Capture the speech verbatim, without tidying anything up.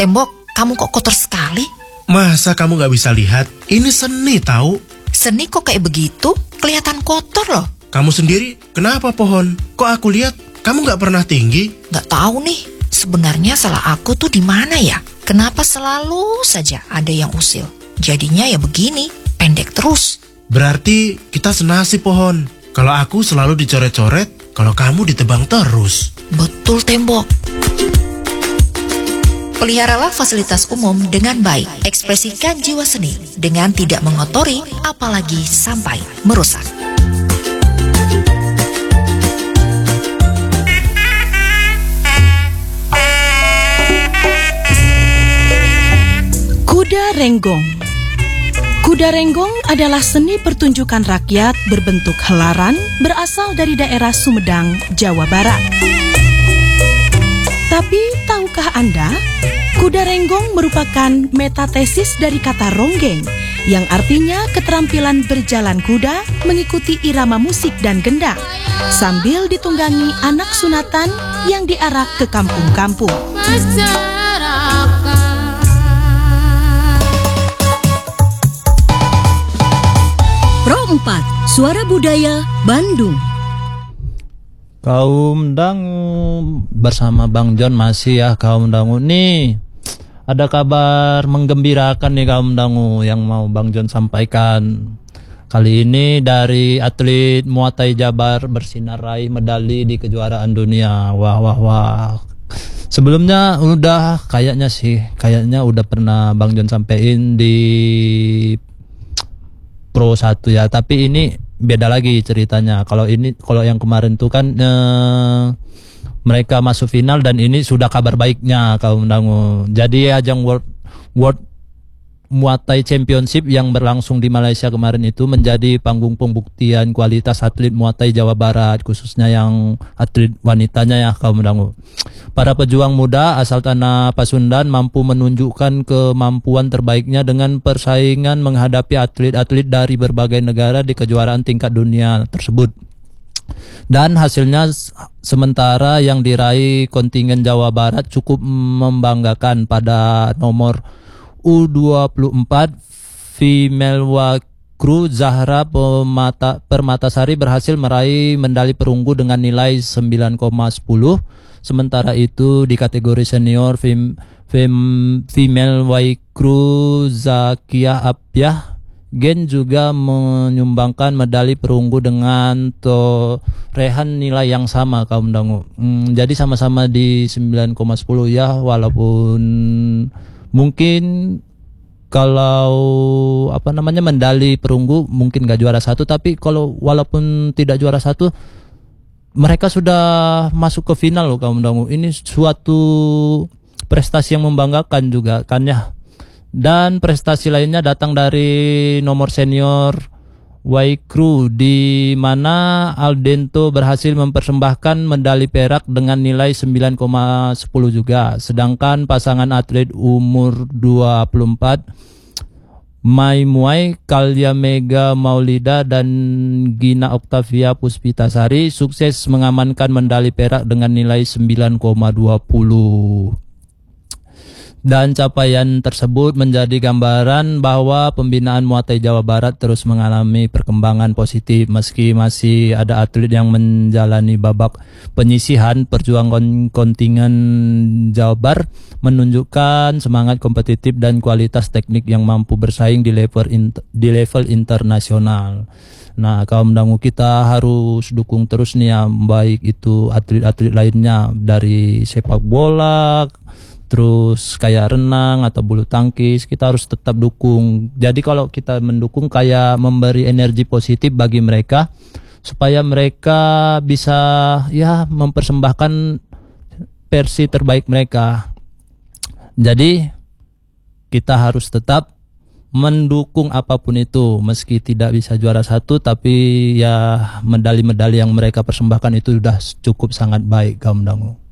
Tembok, kamu kok kotor sekali? Masa kamu gak bisa lihat? Ini seni tahu. Seni kok kayak begitu? Kelihatan kotor loh. Kamu sendiri, kenapa pohon? Kok aku lihat kamu gak pernah tinggi? Gak tahu nih, sebenarnya salah aku tuh di mana ya? Kenapa selalu saja ada yang usil? Jadinya ya begini, pendek terus. Berarti kita senasib pohon. Kalau aku selalu dicoret-coret, kalau kamu ditebang terus. Betul Tembok. Peliharalah fasilitas umum dengan baik. Ekspresikan jiwa seni dengan tidak mengotori, apalagi sampai merusak. Kuda Renggong. Kuda Renggong adalah seni pertunjukan rakyat berbentuk helaran berasal dari daerah Sumedang, Jawa Barat. Tapi tahukah Anda, kuda renggong merupakan metatesis dari kata ronggeng, yang artinya keterampilan berjalan kuda mengikuti irama musik dan gendang, sambil ditunggangi anak sunatan yang diarak ke kampung-kampung. Pro empat, Suara Budaya Bandung. Kaum Dangu bersama Bang John masih ya kaum Dangu nih. Ada kabar menggembirakan nih kaum Dangu yang mau Bang John sampaikan. Kali ini dari atlet Muay Thai Jabar bersinar raih medali di kejuaraan dunia. Wah wah wah. Sebelumnya udah kayaknya sih, kayaknya udah pernah Bang John sampein di Pro satu ya, tapi ini beda lagi ceritanya. Kalau ini, kalau yang kemarin tuh kan eh, mereka masuk final dan ini sudah kabar baiknya kaum Dangu. Jadi ajang World World Muay Thai Championship yang berlangsung di Malaysia kemarin itu menjadi panggung pembuktian kualitas atlet Muay Thai Jawa Barat, khususnya yang atlet wanitanya ya kaum Dangu. Para pejuang muda asal tanah Pasundan mampu menunjukkan kemampuan terbaiknya dengan persaingan menghadapi atlet-atlet dari berbagai negara di kejuaraan tingkat dunia tersebut. Dan hasilnya sementara yang diraih kontingen Jawa Barat cukup membanggakan. Pada nomor U dua puluh empat female wakru Zahra Permata, Permatasari berhasil meraih medali perunggu dengan nilai sembilan koma sepuluh. Sementara itu di kategori senior fem, fem, female wakru Zakia Apyah Gen juga menyumbangkan medali perunggu dengan torehan nilai yang sama kaum Dangu. Hmm, jadi sama-sama di sembilan koma sepuluh ya, walaupun mungkin kalau apa namanya medali perunggu mungkin gak juara satu, tapi kalau walaupun tidak juara satu mereka sudah masuk ke final loh kaum Dangu. Ini suatu prestasi yang membanggakan juga kan ya. Dan prestasi lainnya datang dari nomor senior Waikru, di mana Aldento berhasil mempersembahkan medali perak dengan nilai sembilan koma sepuluh juga. Sedangkan pasangan atlet umur dua puluh empat Mai Muay Kalya Mega Maulida dan Gina Oktavia Puspitasari sukses mengamankan medali perak dengan nilai sembilan koma dua puluh. Dan capaian tersebut menjadi gambaran bahwa pembinaan Muay Thai Jawa Barat terus mengalami perkembangan positif meski masih ada atlet yang menjalani babak penyisihan. Perjuang kontingen Jabar menunjukkan semangat kompetitif dan kualitas teknik yang mampu bersaing di level inter, di level internasional. Nah, kaum Dangu kita harus dukung terus nih ya, baik itu atlet-atlet lainnya dari sepak bola, terus kayak renang atau bulu tangkis, kita harus tetap dukung. Jadi kalau kita mendukung kayak memberi energi positif bagi mereka supaya mereka bisa ya mempersembahkan versi terbaik mereka. Jadi kita harus tetap mendukung apapun itu, meski tidak bisa juara satu, tapi ya medali-medali yang mereka persembahkan itu sudah cukup sangat baik kaum Dangu.